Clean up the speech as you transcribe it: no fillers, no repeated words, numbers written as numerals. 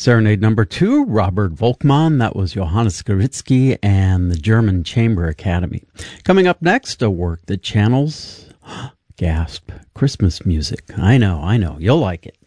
Serenade number 2, Robert Volkmann. That was Johannes Skrivitsky and the German Chamber Academy. Coming up next, a work that channels, gasp, Christmas music. I know, you'll like it.